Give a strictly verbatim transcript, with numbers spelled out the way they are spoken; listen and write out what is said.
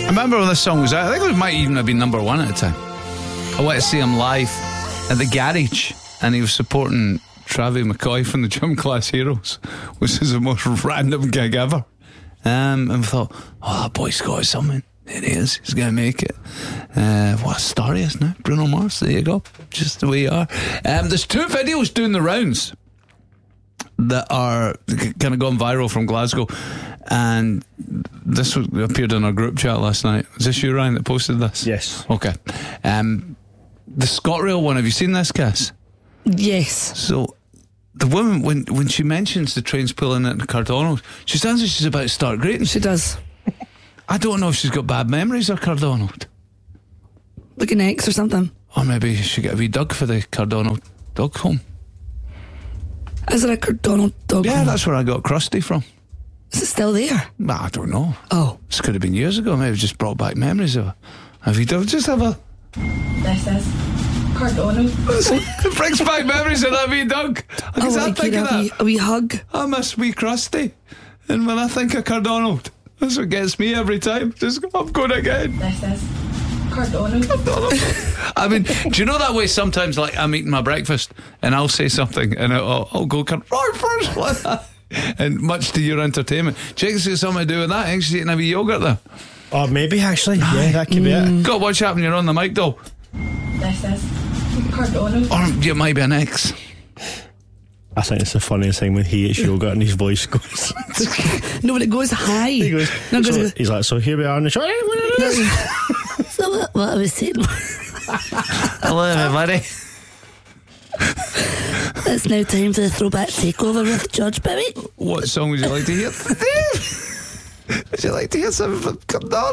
I remember when this song was out. I think it might even have been number one at the time. I went to see him live at the Garage, and he was supporting Travie McCoy from the Gym Class Heroes, which is the most random gig ever. Um, and we thought, oh, that boy's got something. There he is. He's going to make it. Uh, what a star he is now. Bruno Mars. There you go. Just the way you are. Um, there's two videos doing the rounds that are kind of gone viral from Glasgow, and this was, appeared in our group chat last night. Is this you, Ryan, that posted this? Yes. Okay. Um, the ScotRail one, have you seen this, Cass? Yes. So the woman, when when she mentions the trains pulling into Cardonald, she sounds like she's about to start grating. She does. I don't know if she's got bad memories of Cardonald, Like an ex or something. or maybe she got a wee dug for the Cardonald dog home. Is it a Cardonald dog? Yeah, home? that's where I got Krusty from. Is it still there? Well, I don't know. Oh. This could have been years ago. Maybe just brought back memories of her. Have you done? Just have a. This is Cardonald. It brings back memories of that wee dog. Oh, Because I like think you of know, a wee, that. a wee hug. I miss wee Krusty. And when I think of Cardonald, that's what gets me every time. Just, I'm going again. This is Cardonald. I mean, do you know that way sometimes, like, I'm eating my breakfast and I'll say something and I'll, I'll go Cardonald first like that. And much to your entertainment. Do you think it's got something to do with that? I think she's eating a wee yoghurt there. Oh, maybe actually. Yeah, that could be it. God, watch out when you're on the mic, though. This is Cardonald. Or you might be an ex. I think it's the funniest thing when he eats yogurt and his voice goes. No, but it goes high. He goes, No, it so, goes, he's like, so here we are on the show. so what, what I was saying. Hello, everybody. It's now time for the throwback takeover with George Bowie. What song would you like to hear? Would you like to hear something from Cardonald?